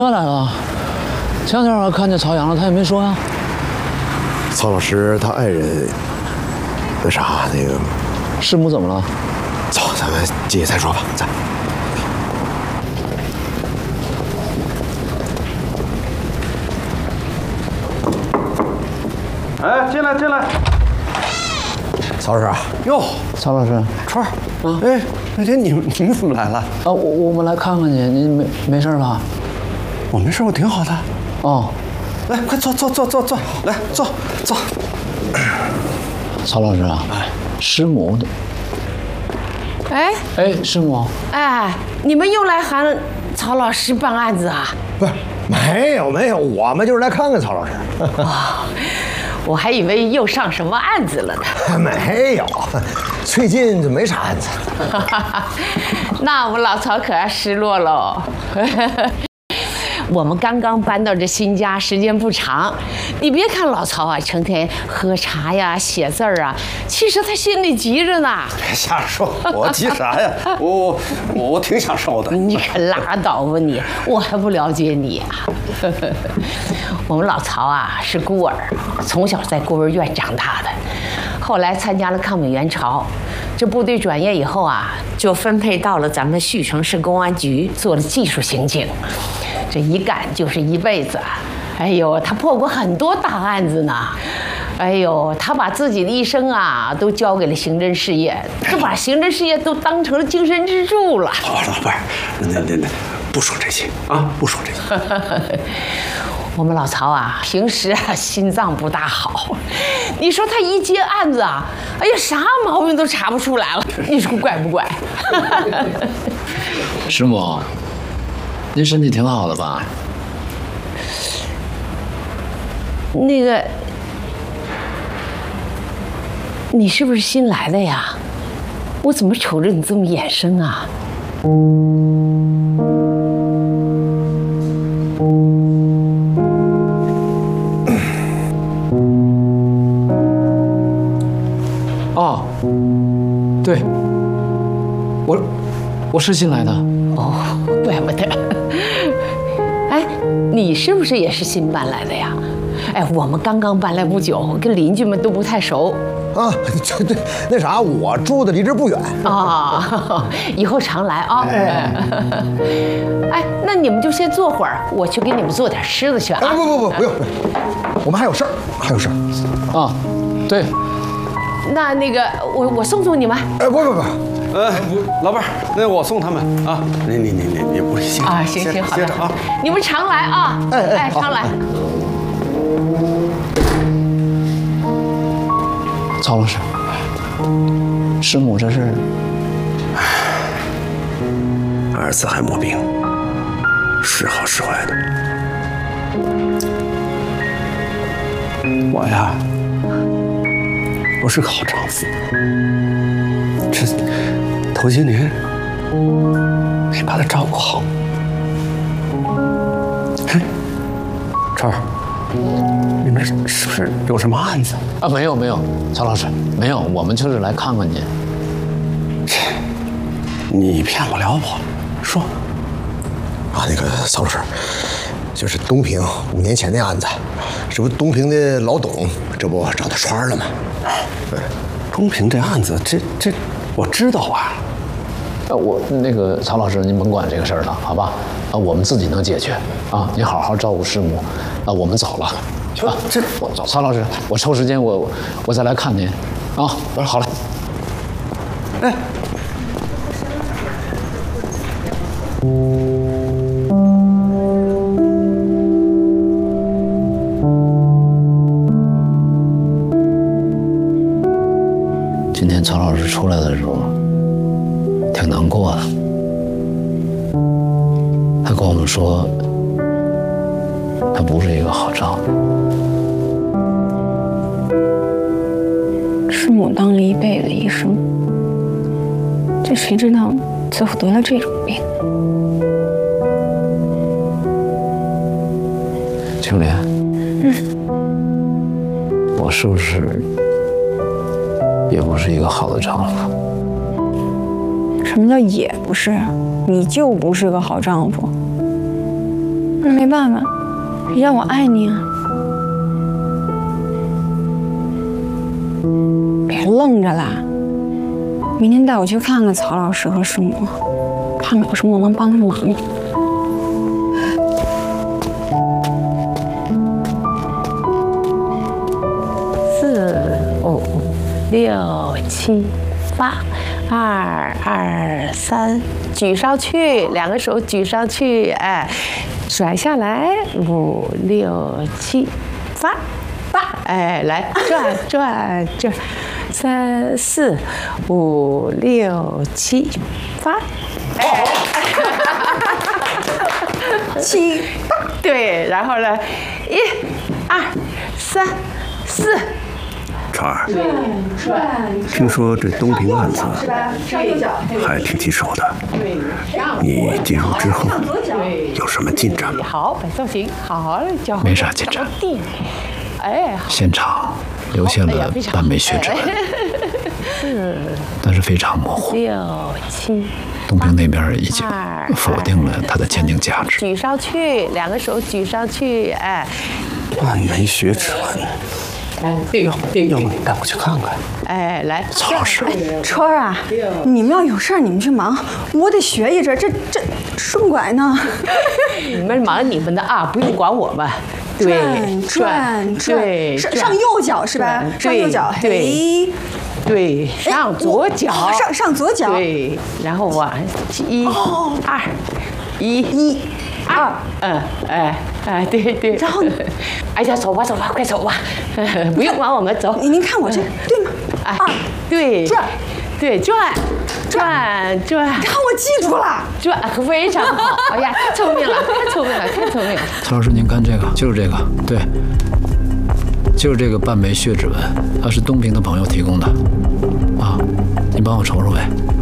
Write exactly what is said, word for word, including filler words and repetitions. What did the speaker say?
来了，前天我看见曹阳了，他也没说呀。 曹老师他爱人那啥那个师母怎么了？ 走，咱们进去再说吧。咱。 哎，进来进来。 曹老师， 哟， 曹老师， 川儿啊，哎，那天你们你们怎么来了？ 啊，我我们来看看你，您没没事吧？ 我没事，我挺好的。 哦， 来，快坐坐坐坐坐，来坐坐。 曹老师啊，哎，师母， 哎哎，师母， 哎，你们又来喊曹老师办案子啊？ 不是，没有没有，我们就是来看看曹老师。 哦，我还以为又上什么案子了呢。 没有，最近就没啥案子。 那我们老曹可要失落喽。我们刚刚搬到这新家，时间不长。你别看老曹啊，成天喝茶呀、写字儿啊，其实他心里急着呢。 别瞎说，我急啥呀？我我我挺享受的。 你可拉倒吧你，我还不了解你啊。我们老曹啊是孤儿，从小在孤儿院长大的，后来参加了抗美援朝。这部队转业以后啊，就分配到了咱们胥城市公安局做了技术刑警。这一干就是一辈子，哎呦，他破过很多大案子呢，哎呦，他把自己的一生啊都交给了刑侦事业，就把刑侦事业都当成了精神支柱了。 好了，不是，那那那，不说这些啊，不说这些。 我们老曹啊，平时啊心脏不大好，你说他一接案子啊，哎呀，啥毛病都查不出来了，你说怪不怪？ 师母。您身体挺好的吧？ 那个，你是不是新来的呀？我怎么瞅着你这么眼生啊？ 哦，对，我我是新来的。 哦，怪不得。哎，你是不是也是新搬来的呀？哎，我们刚刚搬来不久，跟邻居们都不太熟。 啊，对对，那啥，我住的离这不远。 啊，以后常来啊。哎，哎，那你们就先坐会儿，我去给你们做点吃的去啊。 啊，不不不，不用，我们还有事儿，还有事儿。 啊，对。 那那个，我我送送你们。 哎，不不不。 呃，老伴儿，那我送他们啊。你你你你你不是歇啊？行行好的啊。 你们常来啊。 哎哎， 常来。 曹老师，师母这是阿尔茨海默病，时好时坏的。我呀，不是个好丈夫。这头些年没把她照顾好。嘿，川儿，你们是不是有什么案子啊？没有没有，曹老师没有，我们就是来看看您。 你骗不了我，说。 啊，那个曹老师，就是东平五年前的案子，这不东平的老董，这不找他川了吗？ 对，东平这案子，这这我知道啊。 呃，我那个曹老师，您甭管这个事儿了，好吧？啊，我们自己能解决啊。您好好照顾师母，啊，我们走了。啊， 这我走，曹老师，我抽时间我我我再来看您，啊，好嘞。 哎。 今天曹老师出来的时候，挺难过的。他跟我们说，他不是一个好丈夫。 师母当了一辈子医生，这谁知道最后得了这种病？ 青莲，嗯，我是不是也不是一个好的丈夫？ 什么叫也不是？你就不是个好丈夫。 那没办法，谁让我爱你啊！别愣着啦，明天带我去看看曹老师和师母，看看有什么能帮的忙。 四五六七八，二二三，举上去，两个手举上去，哎，甩下来，五六七八八，哎，来转转转，三四五六七八，哎，七八，对，然后呢，一、二、三、四。 川儿，听说这东平案子还挺棘手的，你介入之后有什么进展吗？ 好，摆造型，好好的教。 没啥进展。 哎， 现场留下了半枚血指纹，但是非常模糊。 六七。 东平那边已经否定了它的鉴定价值。 举上去，两个手举上去，哎。 半枚血指纹。 哎呦， 要不你带我去看看？ 哎，来， 曹老师， 春儿啊，你们要有事儿你们去忙，我得学一阵。这这顺拐呢？ 你们忙你们的啊，不用管我们。对， 转转转，上上右脚是吧？上右脚， 对，对，上左脚， 上上左脚， 对，然后往一、二、一、一。二，嗯，哎，哎，对对， 然后， 哎呀，走吧走吧，快走吧，不用管我们，走。 您看我这对吗？ 哎，对， 转， 对，转，转转。 然后我记住了， 转，非常好。哎呀，太聪明了，太聪明了，太聪明了。 曹老师，您看这个，就是这个，对，就是这个半枚血指纹，它是东平的朋友提供的，啊，你帮我瞅瞅呗。